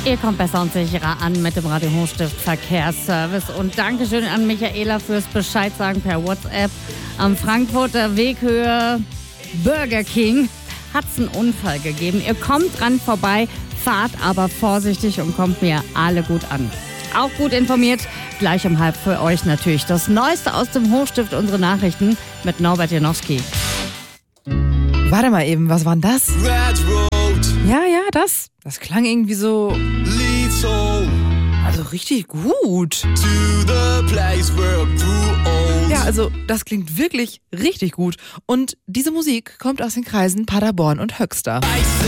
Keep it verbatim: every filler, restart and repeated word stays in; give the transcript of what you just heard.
Ihr kommt besser und sicherer an mit dem Radio Hochstift Verkehrsservice. Und Dankeschön an Michaela fürs Bescheid sagen per WhatsApp. Am Frankfurter Weghöhe Burger King hat es einen Unfall gegeben. Ihr kommt dran vorbei, fahrt aber vorsichtig und kommt mir alle gut an. Auch gut informiert, gleich um halb für euch natürlich das Neueste aus dem Hochstift, unsere Nachrichten mit Norbert Janowski. Warte mal eben, was war denn das? Red Road. Ja, ja, das. Das klang irgendwie so... Leads home. Also richtig gut. To the place where I grew old. Ja, also das klingt wirklich richtig gut. Und diese Musik kommt aus den Kreisen Paderborn und Höxter.